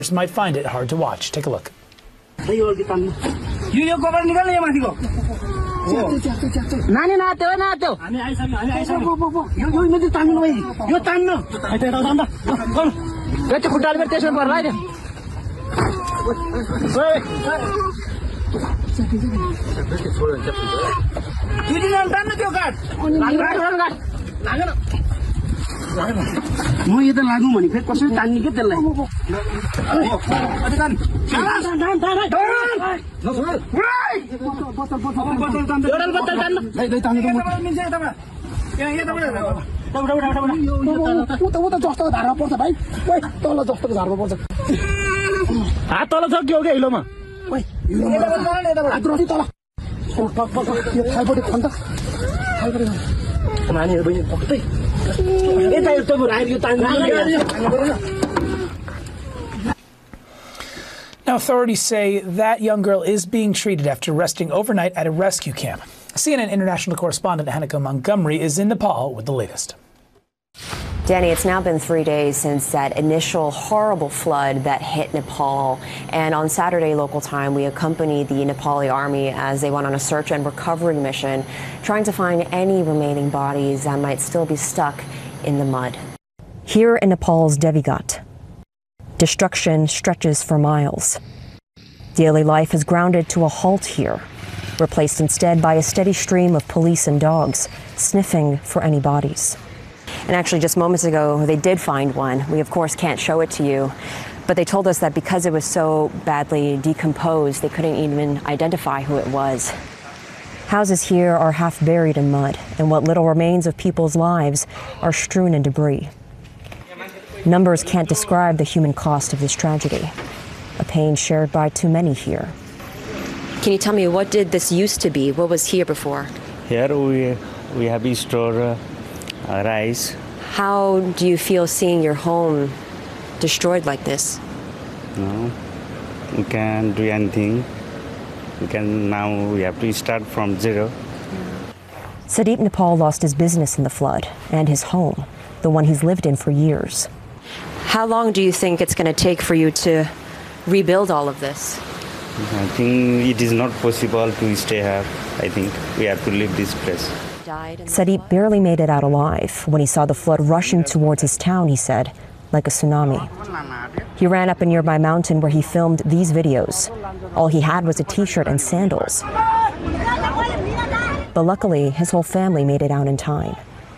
might find it hard to watch. Take a look. Now, authorities say that young girl is being treated after resting overnight at a rescue camp. CNN international correspondent Hanneke Montgomery is in Nepal with the latest. Danny, it's now been 3 days since that initial horrible flood that hit Nepal. And on Saturday local time, we accompanied the Nepali army as they went on a search and recovery mission, trying to find any remaining bodies that might still be stuck in the mud. Here in Nepal's Devigat, destruction stretches for miles. Daily life has grounded to a halt here, replaced instead by a steady stream of police and dogs sniffing for any bodies. And actually, just moments ago, they did find one. We, of course, can't show it to you. But they told us that because it was so badly decomposed, they couldn't even identify who it was. Houses here are half buried in mud, and what little remains of people's lives are strewn in debris. Numbers can't describe the human cost of this tragedy, a pain shared by too many here. Can you tell me, what did this used to be? What was here before? Here we have stored rice. How do you feel seeing your home destroyed like this? No, we can't do anything. Now we have to start from zero. Sadeep Nepal lost his business in the flood and his home, the one he's lived in for years. How long do you think it's going to take for you to rebuild all of this? I think it is not possible to stay here. I think we have to leave this place. Sadeep barely made it out alive when he saw the flood rushing towards his town, he said, like a tsunami. He ran up a nearby mountain where he filmed these videos. All he had was a t-shirt and sandals. But luckily, his whole family made it out in time.